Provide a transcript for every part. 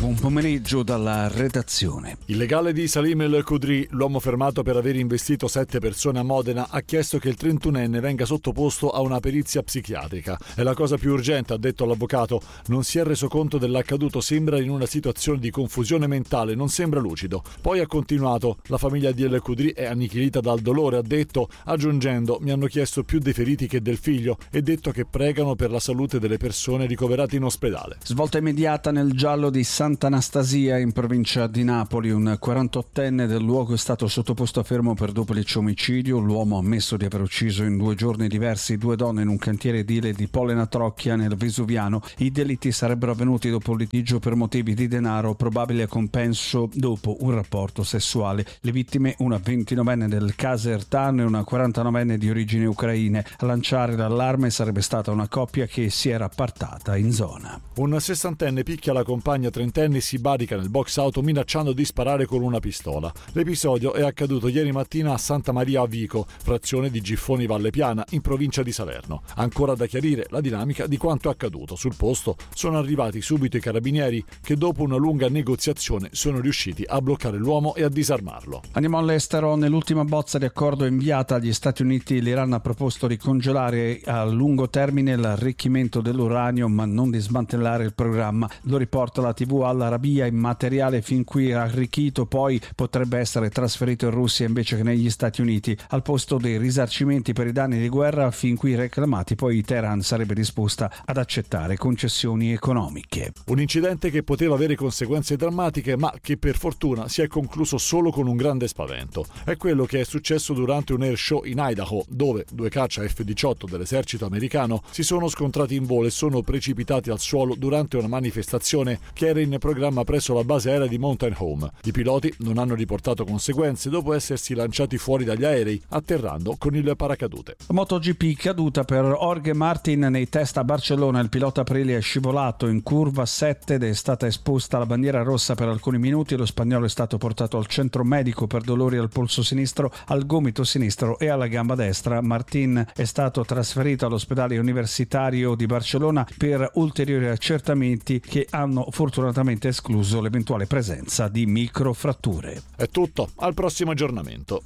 Buon pomeriggio dalla redazione. Il legale di Salim El Khudri, l'uomo fermato per aver investito 7 persone a Modena, ha chiesto che il 31enne venga sottoposto a una perizia psichiatrica. È la cosa più urgente, ha detto l'avvocato. Non si è reso conto dell'accaduto, sembra in una situazione di confusione mentale, non sembra lucido. Poi ha continuato: la famiglia di El Khudri è annichilita dal dolore, ha detto, aggiungendo: mi hanno chiesto più dei feriti che del figlio e detto che pregano per la salute delle persone ricoverate in ospedale. Svolta immediata nel giallo di Sant'Anastasia in provincia di Napoli. Un 48enne del luogo è stato sottoposto a fermo per duplice omicidio. L'uomo ha ammesso di aver ucciso in 2 giorni diversi 2 donne in un cantiere edile di Pollena Trocchia nel Vesuviano. I delitti sarebbero avvenuti dopo un litigio per motivi di denaro, probabile compenso dopo un rapporto sessuale. Le vittime, una 29enne del Casertano e una 49enne di origini ucraine. A lanciare l'allarme sarebbe stata una coppia che si era appartata in zona. Un 60enne picchia la compagna 30enne e si barica nel box auto minacciando di sparare con una pistola. L'episodio è accaduto ieri mattina a Santa Maria a Vico, frazione di Giffoni Valle Piana, in provincia di Salerno. Ancora da chiarire la dinamica di quanto accaduto. Sul posto sono arrivati subito i carabinieri che dopo una lunga negoziazione sono riusciti a bloccare l'uomo e a disarmarlo. Andiamo all'estero. Nell'ultima bozza di accordo inviata agli Stati Uniti, l'Iran ha proposto di congelare a lungo termine l'arricchimento dell'uranio ma non di smantellare il programma. Lo riporta la TV Al Arabiya. Il materiale fin qui arricchito poi potrebbe essere trasferito in Russia invece che negli Stati Uniti. Al posto dei risarcimenti per i danni di guerra fin qui reclamati, poi Teheran sarebbe disposta ad accettare concessioni economiche. Un incidente che poteva avere conseguenze drammatiche ma che per fortuna si è concluso solo con un grande spavento. È quello che è successo durante un air show in Idaho, dove 2 caccia F-18 dell'esercito americano si sono scontrati in volo e sono precipitati al suolo durante una manifestazione che era in programma presso la base aerea di Mountain Home. I piloti non hanno riportato conseguenze dopo essersi lanciati fuori dagli aerei, atterrando con il paracadute. MotoGP caduta per Jorge Martin nei test a Barcellona. Il pilota Aprilia è scivolato in curva 7 ed è stata esposta la bandiera rossa per alcuni minuti. Lo spagnolo è stato portato al centro medico per dolori al polso sinistro, al gomito sinistro e alla gamba destra. Martin è stato trasferito all'ospedale universitario di Barcellona per ulteriori accertamenti che hanno fortunatamente escluso l'eventuale presenza di microfratture. È tutto, al prossimo aggiornamento.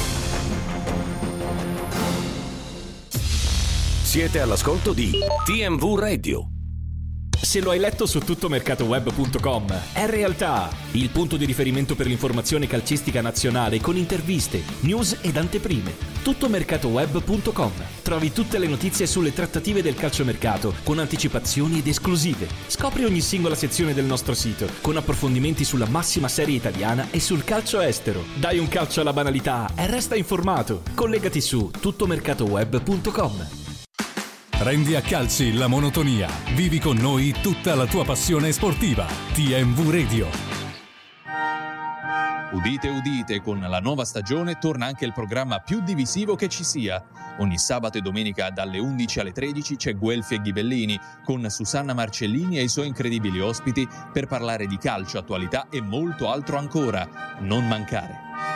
Siete all'ascolto di TMV Radio. Se lo hai letto su tuttomercatoweb.com, è realtà. Il punto di riferimento per l'informazione calcistica nazionale con interviste, news ed anteprime. Tuttomercatoweb.com. Trovi tutte le notizie sulle trattative del calciomercato con anticipazioni ed esclusive. Scopri ogni singola sezione del nostro sito con approfondimenti sulla massima serie italiana e sul calcio estero. Dai un calcio alla banalità e resta informato. Collegati su tuttomercatoweb.com. Prendi a calci la monotonia. Vivi con noi tutta la tua passione sportiva. TMV Radio. Udite, udite, con la nuova stagione torna anche il programma più divisivo che ci sia. Ogni sabato e domenica dalle 11 alle 13 c'è Guelfi e Ghibellini con Susanna Marcellini e i suoi incredibili ospiti per parlare di calcio, attualità e molto altro ancora. Non mancare.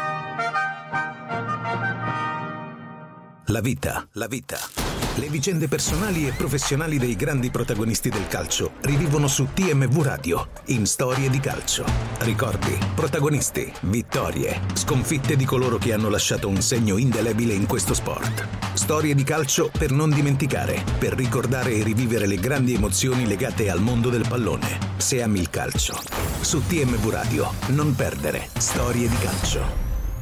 La vita. Le vicende personali e professionali dei grandi protagonisti del calcio rivivono su TMV Radio in Storie di Calcio. Ricordi, protagonisti, vittorie, sconfitte di coloro che hanno lasciato un segno indelebile in questo sport. Storie di calcio per non dimenticare, per ricordare e rivivere le grandi emozioni legate al mondo del pallone. Se ami il calcio, su TMV Radio non perdere Storie di Calcio.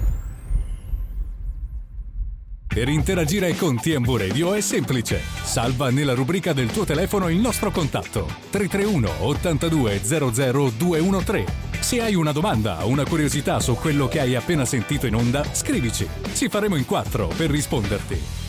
Per interagire con TMV Radio è semplice. Salva nella rubrica del tuo telefono il nostro contatto 331 82 00 213. Se hai una domanda o una curiosità su quello che hai appena sentito in onda, scrivici. Ci faremo in 4 per risponderti.